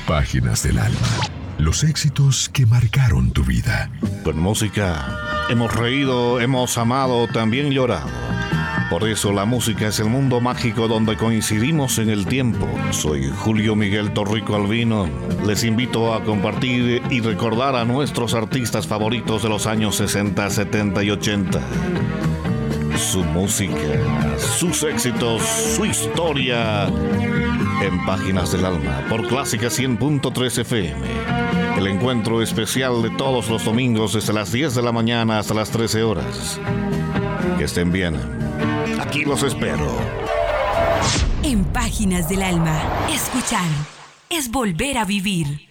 Páginas del alma. Los éxitos que marcaron tu vida. Con música hemos reído, hemos amado, también llorado. Por eso la música es el mundo mágico donde coincidimos en el tiempo. Soy Julio Miguel Torrico Albino. Les invito a compartir y recordar a nuestros artistas favoritos de los años 60, 70 y 80. Su música, sus éxitos, su historia. En Páginas del Alma, por Clásica 100.3 FM. El encuentro especial de todos los domingos desde las 10 de la mañana hasta las 13 horas. Que estén bien. Aquí los espero. En Páginas del Alma, escuchar es volver a vivir.